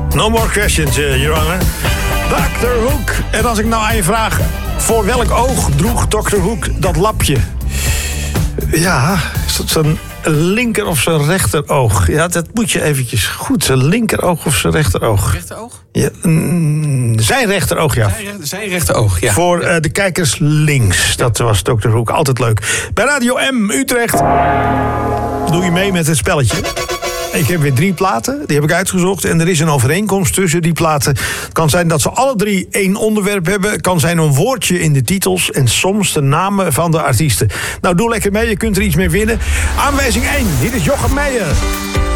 No more questions, Your Honor. Dr. Hook. En als ik nou aan je vraag... voor welk oog droeg Dr. Hook dat lapje? Ja, is dat zijn linker of zijn rechteroog? Ja, dat moet je eventjes goed. Zijn linkeroog of zijn rechteroog? Rechteroog? Ja, zijn rechteroog, ja. Zijn rechteroog, ja. Voor de kijkers links. Dat was Dr. Hook. Altijd leuk. Bij Radio M Utrecht doe je mee met het spelletje. Ik heb weer 3 platen, die heb ik uitgezocht. En er is een overeenkomst tussen die platen. Het kan zijn dat ze alle 3 één onderwerp hebben. Het kan zijn een woordje in de titels. En soms de namen van de artiesten. Nou, doe lekker mee, je kunt er iets mee winnen. Aanwijzing 1, hier is Jochem Meijer.